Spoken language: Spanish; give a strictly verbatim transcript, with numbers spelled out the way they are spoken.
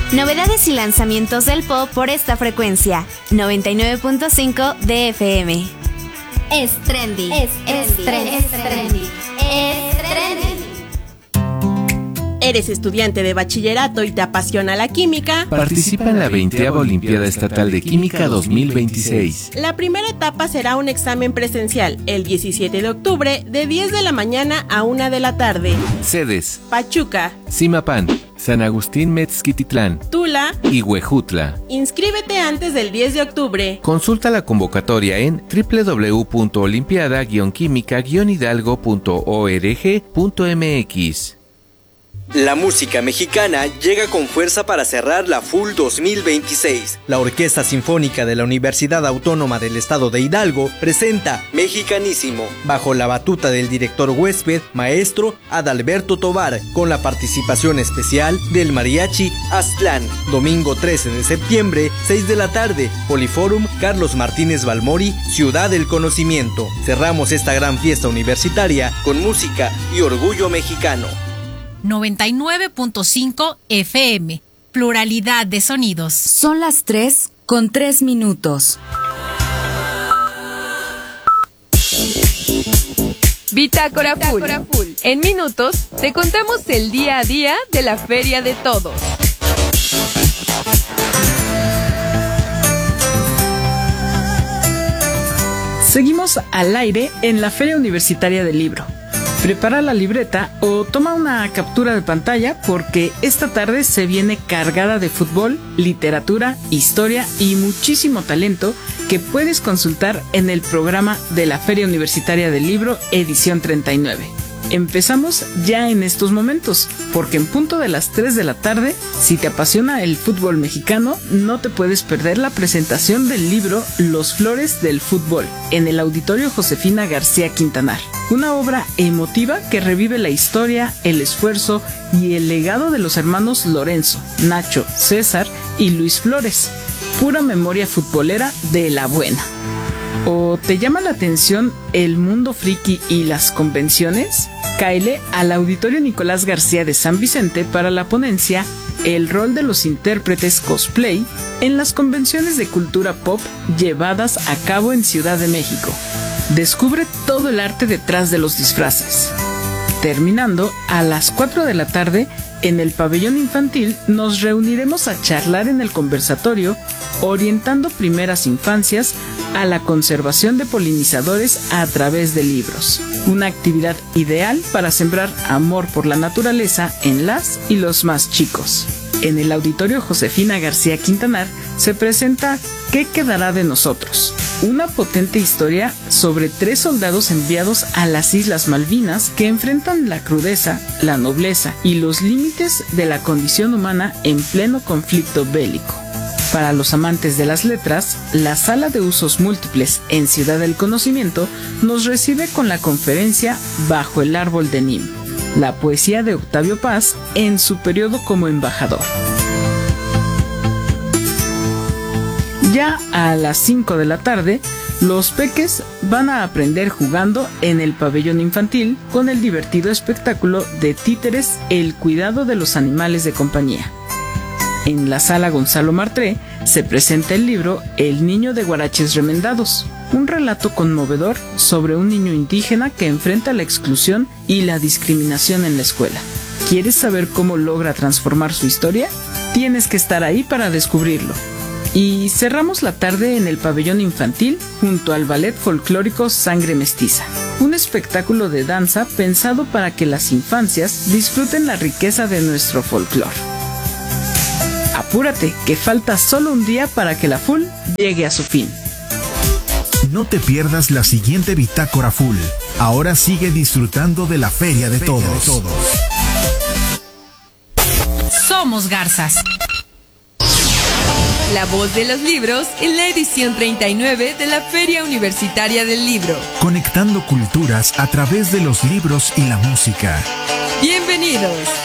Novedades y lanzamientos del pop por esta frecuencia, noventa y nueve punto cinco de F M. Es trendy, es, es trendy, es trendy, es trendy. ¿Eres estudiante de bachillerato y te apasiona la química? Participa en la veinteava Olimpiada Estatal de Química dos mil veintiséis. La primera etapa será un examen presencial el diecisiete de octubre de diez de la mañana a una de la tarde. Sedes: Pachuca, Zimapán, San Agustín Mezquititlán, Tula y Huejutla. Inscríbete antes del diez de octubre. Consulta la convocatoria en doble u doble u doble u punto olimpiada guion química guion hidalgo punto org punto m x. La música mexicana llega con fuerza para cerrar la F U L dos mil veintiséis. La Orquesta Sinfónica de la Universidad Autónoma del Estado de Hidalgo presenta Mexicanísimo, bajo la batuta del director huésped, maestro Adalberto Tovar, con la participación especial del mariachi Aztlán. Domingo trece de septiembre, seis de la tarde, Poliforum Carlos Martínez Balmori, Ciudad del Conocimiento. Cerramos esta gran fiesta universitaria con música y orgullo mexicano. noventa y nueve punto cinco F M. Pluralidad de sonidos. Son las tres con tres minutos. Bitácora Full. En minutos te contamos el día a día de la Feria de Todos. Seguimos al aire en la Feria Universitaria del Libro. Prepara la libreta o toma una captura de pantalla porque esta tarde se viene cargada de fútbol, literatura, historia y muchísimo talento que puedes consultar en el programa de la Feria Universitaria del Libro edición treinta y nueve. Empezamos ya en estos momentos, porque en punto de las tres de la tarde, si te apasiona el fútbol mexicano, no te puedes perder la presentación del libro Los Flores del Fútbol, en el Auditorio Josefina García Quintanar. Una obra emotiva que revive la historia, el esfuerzo y el legado de los hermanos Lorenzo, Nacho, César y Luis Flores. Pura memoria futbolera de la buena. ¿O te llama la atención el mundo friki y las convenciones? Cáele al Auditorio Nicolás García de San Vicente para la ponencia El rol de los intérpretes cosplay en las convenciones de cultura pop llevadas a cabo en Ciudad de México. Descubre todo el arte detrás de los disfraces. Terminando, a las cuatro de la tarde, en el pabellón infantil nos reuniremos a charlar en el conversatorio Orientando Primeras Infancias a la conservación de polinizadores a través de libros. Una actividad ideal para sembrar amor por la naturaleza en las y los más chicos. En el Auditorio Josefina García Quintanar se presenta ¿Qué quedará de nosotros? Una potente historia sobre tres soldados enviados a las Islas Malvinas que enfrentan la crudeza, la nobleza y los límites de la condición humana en pleno conflicto bélico. Para los amantes de las letras, la Sala de Usos Múltiples en Ciudad del Conocimiento nos recibe con la conferencia Bajo el Árbol de Nim, la poesía de Octavio Paz en su periodo como embajador. Ya a las cinco de la tarde, los peques van a aprender jugando en el pabellón infantil con el divertido espectáculo de títeres El cuidado de los animales de compañía. En la Sala Gonzalo Martré se presenta el libro El niño de Guaraches Remendados, un relato conmovedor sobre un niño indígena que enfrenta la exclusión y la discriminación en la escuela. ¿Quieres saber cómo logra transformar su historia? Tienes que estar ahí para descubrirlo. Y cerramos la tarde en el pabellón infantil junto al ballet folclórico Sangre Mestiza, un espectáculo de danza pensado para que las infancias disfruten la riqueza de nuestro folclore. Apúrate, que falta solo un día para que la F U L llegue a su fin. No te pierdas la siguiente Bitácora F U L. Ahora sigue disfrutando de la Feria de Todos. Somos Garzas. La voz de los libros en la edición treinta y nueve de la Feria Universitaria del Libro. Conectando culturas a través de los libros y la música. Bienvenidos.